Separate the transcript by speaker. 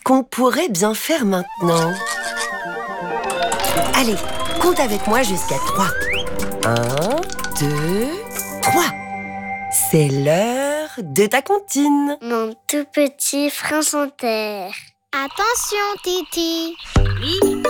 Speaker 1: qu'on pourrait bien faire maintenant? Allez, compte avec moi jusqu'à 3. 1, 2, 3. C'est l'heure de ta comptine.
Speaker 2: Mon tout petit France Inter.
Speaker 3: Attention, Titi.
Speaker 4: Oui.